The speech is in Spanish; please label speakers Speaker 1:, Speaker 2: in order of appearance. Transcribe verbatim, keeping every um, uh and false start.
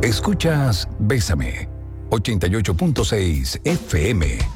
Speaker 1: Escuchas Bésame, ochenta y ocho punto seis F M.